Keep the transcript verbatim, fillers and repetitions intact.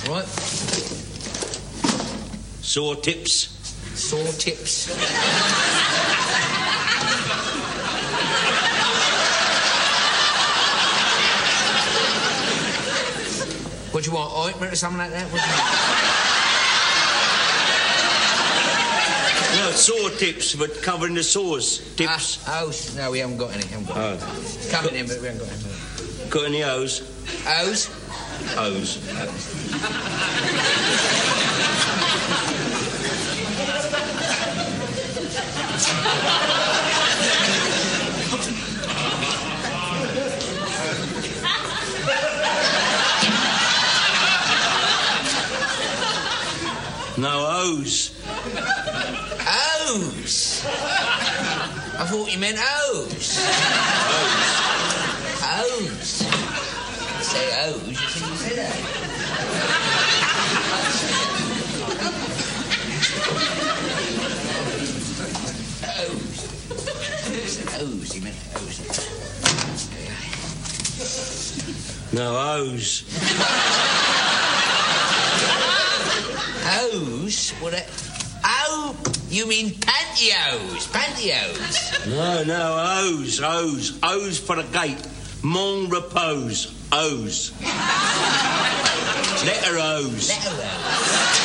Right. Sore tips. Sore tips. What do you want, ointment or something like that? What do you want? No, sore tips, but covering the sores. Tips. Ah, O's. No, we haven't got any. Haven't got Oh. any. Coming in, but we haven't got any. Got any O's? O's? O's. No O's. O's? I thought you meant O's. O's. O's. You say O's, you think you say that. O's. O's, you meant O's. No O's. O's? What a... Oh, you mean pantyhose? Pantyhose? No, no, O's, O's. O's for the gate. Mon repose. O's. Letter O's. Letter O's.